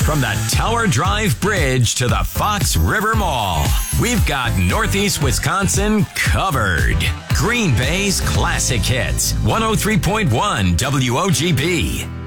From the Tower Drive Bridge to the Fox River Mall, we've got Northeast Wisconsin covered. Green Bay's classic hits, 103.1 WOGB.